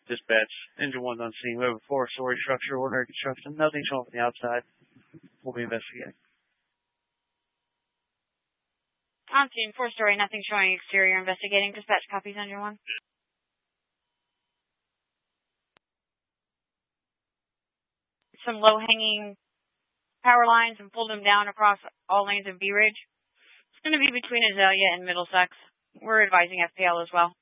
Dispatch, engine 1's on scene. We have a 4-story structure, ordinary construction. Nothing's wrong with the outside. We'll be investigating. On scene, 4-story, nothing showing exterior. Investigating. Dispatch copies, engine 1. Some low-hanging power lines and pulled them down across all lanes of B Ridge. It's going to be between Azalea and Middlesex. We're advising FPL as well.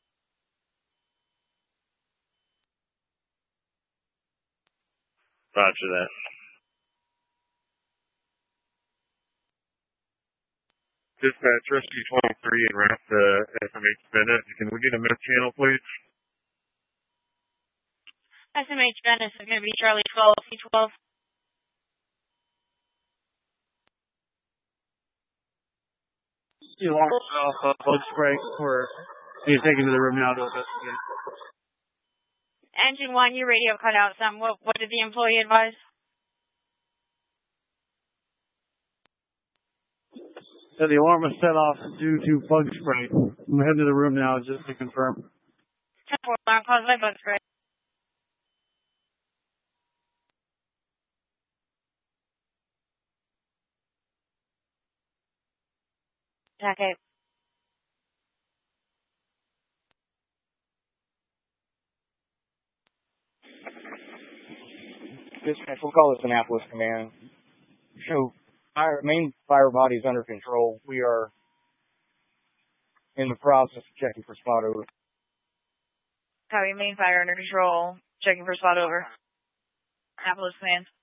Roger that. Dispatch, Rescue 23 and wrap the SMH Venice. Can we get a mid channel, please? SMH Venice is going to be Charlie 12, C12. The alarm off bug spray. He's taken to the room now to investigate. Engine 1, your radio cut out some. What did the employee advise? So the alarm was set off due to bug spray. I'm heading to the room now just to confirm. 10-4 alarm caused by bug spray. Okay. Dispatch, we'll call this Annapolis Command. So, main fire body is under control. We are in the process of checking for spot over. Copy, main fire under control. Checking for spot over. Annapolis Command.